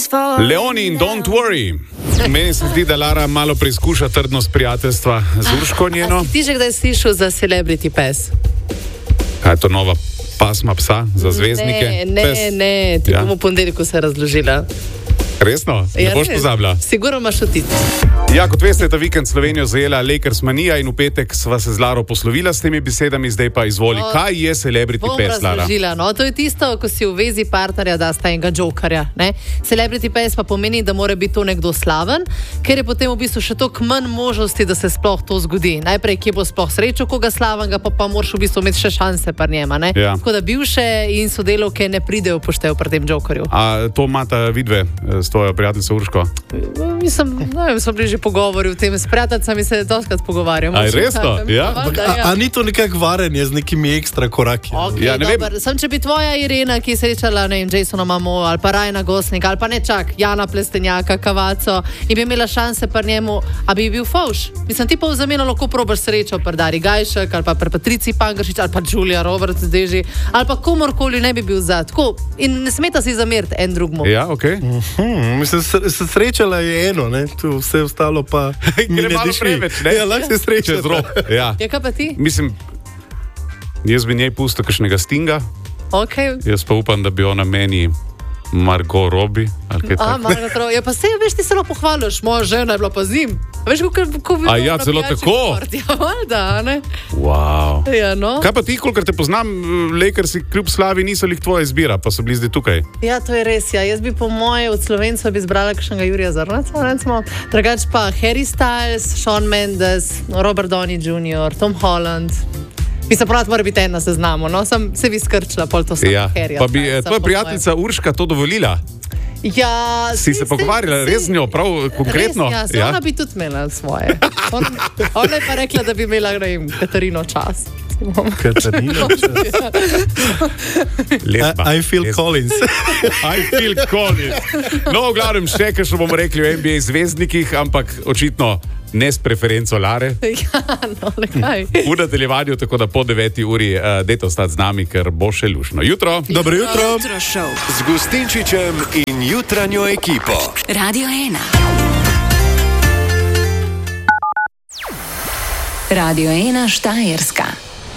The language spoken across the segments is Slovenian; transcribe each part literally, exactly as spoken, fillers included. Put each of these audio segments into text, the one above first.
Leoni in Don't Worry. Meni se zdi, da Lara malo preizkuša trdnost prijateljstva z Urško njeno. A si ti že kdaj slišal za Celebrity Pes? Kaj je to nova pasma psa za zvezdnike? Ne, ne, Pes. ne, ti Ja. bomo v ponedeljku se razložila. Resno? Ne boš pozabila? Sigurno imaš vtis. Ja, kot veste, je ta vikend Slovenijo zajela Lakers manija in v petek sva se z Laro poslovila s temi besedami, zdaj pa izvoli. No, Kaj je Celebrity Bom Pes, Lara? razložila. No, to je tisto, ko si v vezi partnerja dasta enega jokerja. Ne? Celebrity Pes pa pomeni, da mora biti to nekdo slaven, ker je potem v bistvu še toliko manj možnosti, da se sploh to zgodi. Najprej, kje bo sploh srečo koga slavnega, pa pa moraš v bistvu imeti še šanse pri njema. Ja. Tako da bivše in sodelavke ne pridejo poštev pri tem jokerju. A to imata vidve s tvojo prijateljico Urško? Mislim, ne vem, smo bili že pogovori o tem, s prijateljicami se doskrat pogovarjamo. A je resno? Ja. Valjda, A, a ni to nekako varenje z nekimi ekstra koraki? Okay, Ja, ne vem. dober. Sem, če bi tvoja Irena, ki je srečala ne vem, Jasona Mamo ali pa Rajana Gosnika ali pa ne čak Jana Plestenjaka, Kavaco in bi imela šanse pri njemu, a bi bil fauš. Mislim, ti pa v zameno lahko probaš srečo pri Dari Gajšek ali pa pri Patrici Pangršič ali pa Julia Roberts Deži ali pa komorkoli ne bi bil za. Tako. In ne smeta si zameriti en drugmu. Ja, ok. Hmm, mislim, se, se srečala je eno, ne? Tu vse ostalo pa mi Gre ne malo diši. preveč, ne? Ja, lahko se sreča. Čez rob. Ja. Ja, kaj pa ti? Mislim, jaz bi njej pustil kakšnega Stinga, Okay. jaz pa upam, da bi ona meni Margot Robbie ali kaj A, takega. Margot Robbie. Ja, pa se, veš, ti se lahko pohvališ, moja žena je bila pa zim. Veš, kako ko bi A bilo ja, na celo pijači tako? šport. Ja, valjda, ne? Wow. Ja, no. Kaj pa ti, kolikor te poznam, Lakersi kljub slavi niso lih tvoja izbira, pa so bili zdaj tukaj. Ja, to je res. Ja. Jaz bi po moje od Slovencev bi izbrala kakšnega Jurija Zrnca, recimo. Drugač pa Harry Styles, Shawn Mendes, Robert Downey junior, Tom Holland. Bi se pravi, mora biti ena seznamo, no? Sem se vi skrčila, pol to sem Ja. Harryja. Pa bi Stylesa, eh, tvoja po prijateljica Urška to dovolila? moje. Ja, Si se pogovarjala res z njo, prav konkretno? Res, ja, ja. Ona bi tudi imela svoje. Ona, ona je pa rekla, da bi imela, ne vem, Katarino čas. Katarina. Lesba. I, I feel Lesba. Collins. I feel Collins. No, v glavnem še, kaj še bomo rekli o N B A zvezdnikih, ampak očitno ne s preferenco Lare. Ja, no, le kaj. V nadaljevanju, tako da po deveti uri uh, dejte ostati z nami, ker bo še lušno. Jutro. Dobro jutro. Jutro šov. Z Gustinčičem in jutranjo ekipo. Radio ena. Radio ena Štajerska.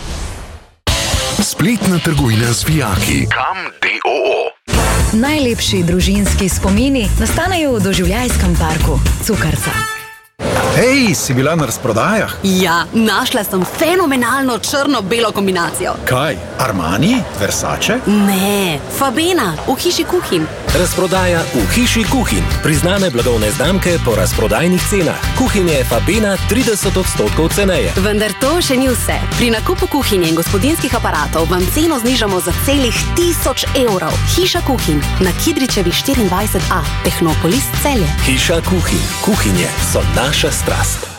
Spletna trgovina z vijaki. Kam D O O. Najlepši družinski spomini nastanejo v doživljajskem parku Cukrca. Hej, si bila na razprodajah? Ja, našla sem fenomenalno črno-belo kombinacijo. Kaj? Armani? Versace? Ne, Fabena, v hiši kuhinj. Razprodaja v hiši kuhinj. Priznane blagovne znamke po razprodajnih cenah. Kuhinje Fabena trideset odstotkov ceneje. Vendar to še ni vse. Pri nakupu kuhinje in gospodinjskih aparatov vam ceno znižamo za celih tisoč evrov. Hiša kuhinj na Kidričevi štiriindvajset A, Tehnopolis Celje. Hiša kuhinj. Kuhinje so naša strast.